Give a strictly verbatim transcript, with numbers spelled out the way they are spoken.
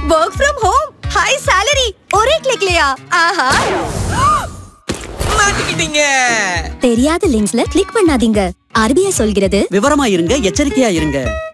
work from home, high salary, ஒரே கிளிக்லயா? ஆஹா. மாட்டிக்கிட்டீங்க. தெரியாத லிங்க்ஸ்ல கிளிக் பண்ணாதீங்க. ஆர்பிஐ சொல்கிறது விவரமா இருங்க, எச்சரிக்கையா இருங்க.